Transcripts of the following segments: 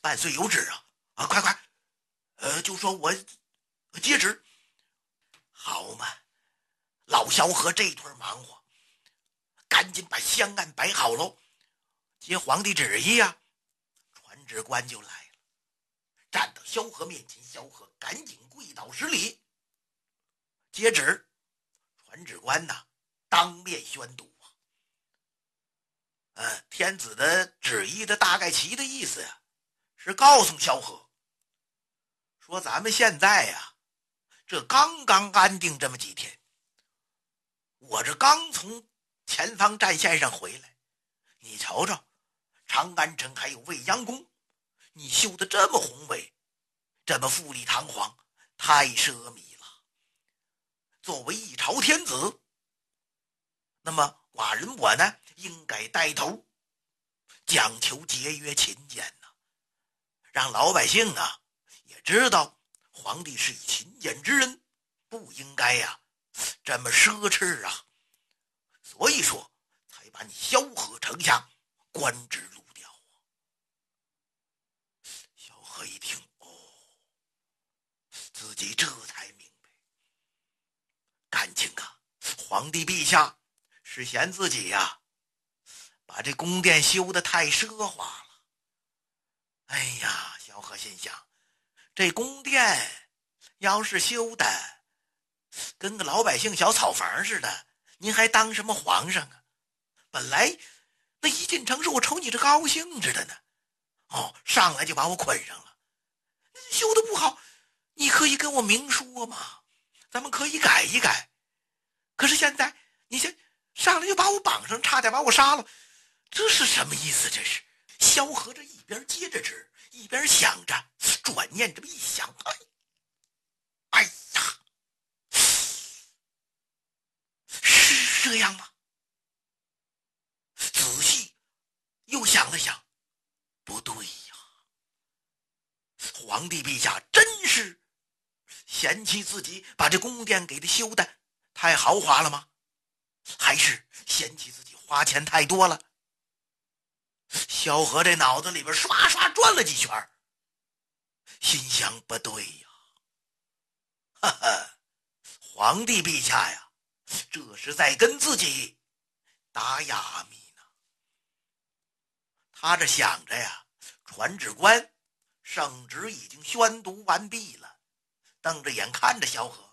万岁有旨啊！快快，就说我接旨。好嘛，老萧何这顿忙活，赶紧把香案摆好喽。接皇帝旨意啊，传旨官就来了，站到萧何面前，萧何赶紧跪倒施礼。接旨，传旨官呐，当面宣读天子的旨意的大概其的意思呀，是告诉萧何说，咱们现在呀，这刚刚安定这么几天，我这刚从前方战线上回来，你瞅瞅，长安城还有未央宫，你修得这么宏伟，这么富丽堂皇，太奢靡了。作为一朝天子，那么寡人我呢，应该带头讲求节约勤俭呐，让老百姓啊也知道皇帝是以勤俭之人，不应该呀这么奢侈啊。所以说才把你萧何丞相官职撸掉啊。萧何一听，自己这才明白，感情啊，皇帝陛下是嫌自己呀把这宫殿修得太奢华了。哎呀，萧何心想，这宫殿要是修的跟个老百姓小草房似的，您还当什么皇上啊？本来那一进城是我瞅你这高兴着的呢，上来就把我捆上了。修的不好，你可以跟我明说嘛，咱们可以改一改。可是现在你先上来就把我绑上，差点把我杀了，这是什么意思？这是萧何这一边接着旨，一边想着，转念这么一想，哎呀，是这样吗？仔细又想了想，不对呀，皇帝陛下真是嫌弃自己把这宫殿给他修的太豪华了吗？还是嫌弃自己花钱太多了？萧何这脑子里边刷刷转了几圈，心想不对呀，哈哈，皇帝陛下呀，这是在跟自己打哑谜呢。他这想着呀，传旨官圣旨已经宣读完毕了，瞪着眼看着萧何，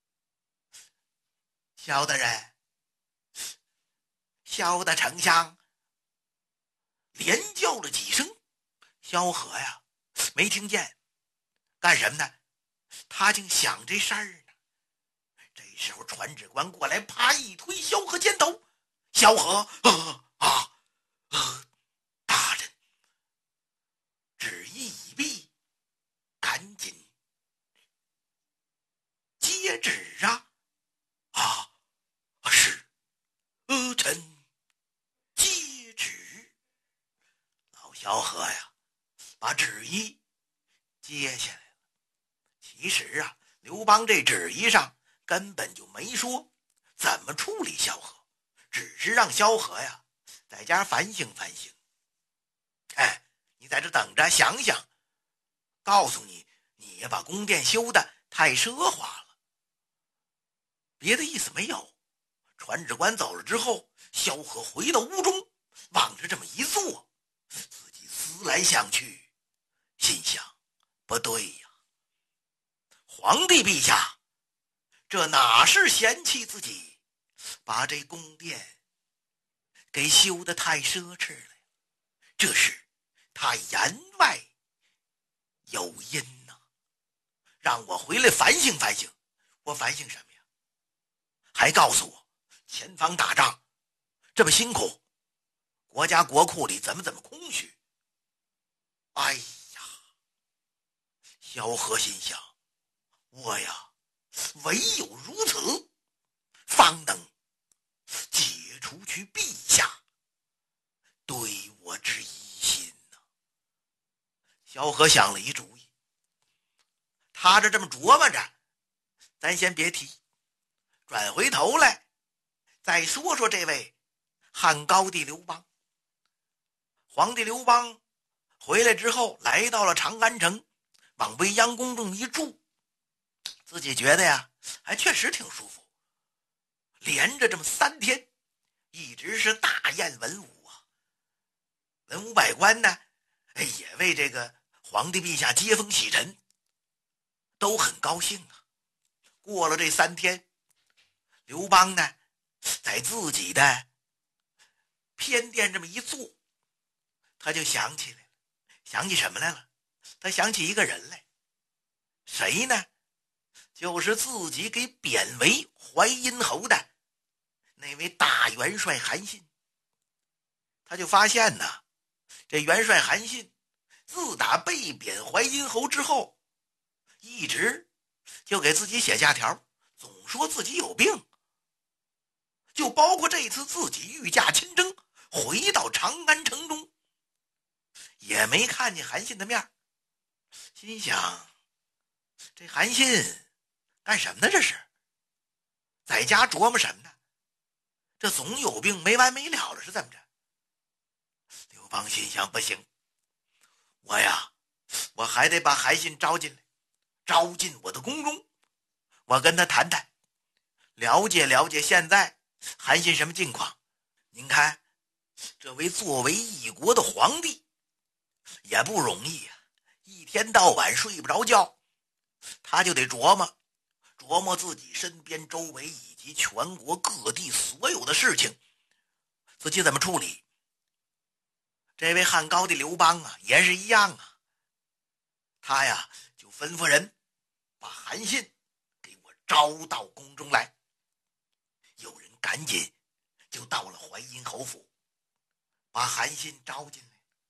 萧大人，萧大丞相，连叫了几声，萧何呀没听见，干什么呢？他竟想这事儿呢。这时候传旨官过来，啪一推萧何肩头，萧何大人，旨意已毕，赶紧接旨啊！是，臣接旨。老萧何呀，把旨意接下来了。其实啊，刘邦这旨意上根本就没说怎么处理萧何，只是让萧何呀在家反省反省。你在这等着想想，告诉你，你也把宫殿修得太奢华了，别的意思没有。传旨官走了之后，萧何回到屋中，往这么一坐，自己思来想去，心想不对呀，皇帝陛下这哪是嫌弃自己把这宫殿给修得太奢侈了，这是他言外有因呐，让我回来反省反省。我反省什么呀？还告诉我前方打仗这么辛苦，国家国库里怎么空虚。哎呀，萧何心想，我呀唯有如此，方能解除去陛下对我之疑心呐。萧何想了一主意，他这么琢磨着，咱先别提，转回头来再说说这位汉高帝刘邦。皇帝刘邦回来之后来到了长安城，往未央宫中一住，自己觉得呀还确实挺舒服，连着这么3天一直是大宴文武啊，文武百官呢也为这个皇帝陛下接风洗尘，都很高兴啊。过了这3天，刘邦呢在自己的偏殿这么一坐，他就想起来了，想起什么来了？他想起一个人来，谁呢？就是自己给贬为淮阴侯的那位大元帅韩信。他就发现呢，这元帅韩信自打被贬淮阴侯之后，一直就给自己写假条，总说自己有病，就包括这次自己御驾亲征回到长安城中，也没看见韩信的面。心想，这韩信干什么呢？这是在家琢磨什么呢？这总有病没完没了了，是怎么着？刘邦心想，不行，我还得把韩信招进来，招进我的宫中，我跟他谈谈，了解了解现在韩信什么境况。您看，这位作为一国的皇帝也不容易啊，一天到晚睡不着觉，他就得琢磨自己身边周围以及全国各地所有的事情，自己怎么处理。这位汉高帝刘邦啊也是一样啊，他呀就吩咐人把韩信给我招到宫中来。有人赶紧就到了淮阴侯府，把韩信招进来。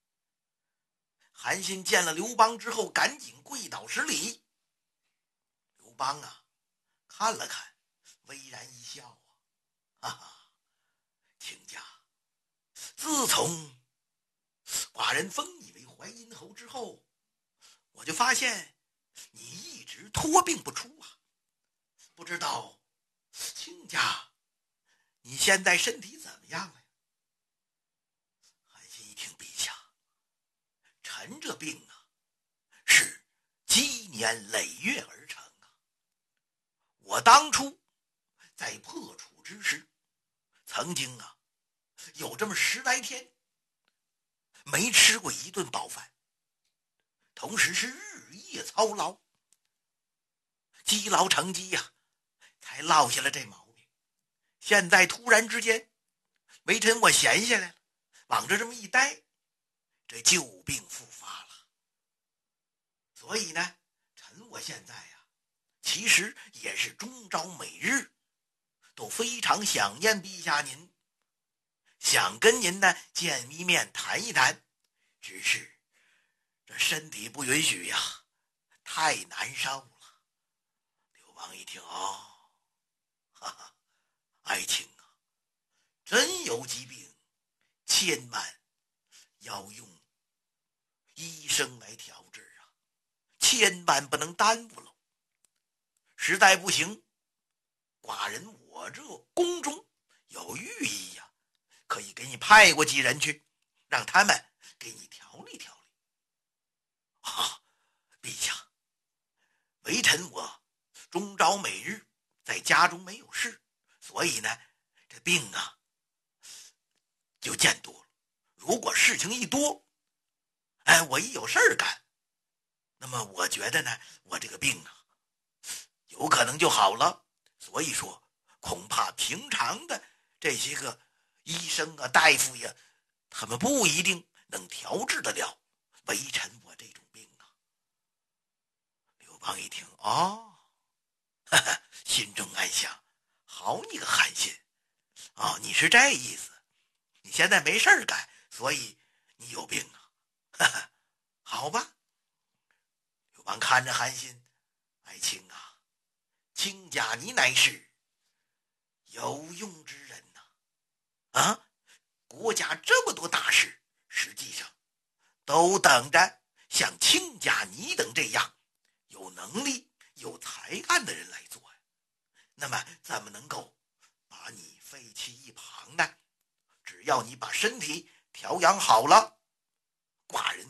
韩信见了刘邦之后，赶紧跪倒施礼。刘邦啊看了看，微然一笑啊，哈哈，卿家，自从寡人封你为淮阴侯之后，我就发现你一直托病不出啊，不知道卿家你现在身体怎么样了呀？韩信一听，陛下，臣这病啊是积年累月而成啊，我当初在破楚之时，曾经啊有这么10来天没吃过一顿饱饭，同时是日夜操劳，积劳成疾呀，才落下了这毛病。现在突然之间微臣我闲下来了，往这么一待，这旧病复发了。所以呢，臣我现在呀其实也是终朝每日都非常想念陛下您，想跟您呢见一面谈一谈，只是这身体不允许呀，太难受了。刘邦一听，哦，哈哈，爱卿啊，真有疾病，千万要用医生来调治啊，千万不能耽误了。实在不行，寡人我这宫中有御医呀，可以给你派过几人去，让他们给你调理调理。啊，陛下，微臣我终朝每日在家中没有事，所以呢这病啊就见多了。如果事情一多，我一有事儿干，那么我觉得呢我这个病啊有可能就好了。所以说恐怕平常的这些个医生啊大夫呀，他们不一定能调治得了微臣我这种病啊。刘邦一听，哦，哈哈，心中暗想，好你个韩信啊，你是这意思，你现在没事干，所以你有病啊，哈哈，好吧。刘邦看着韩信，爱卿啊，卿家你乃是有用之人呐，啊，国家这么多大事，实际上都等着像卿家你等这样有能力有才干的人来做呀。那么怎么能够把你废弃一旁呢？只要你把身体调养好了，寡人我一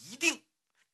一定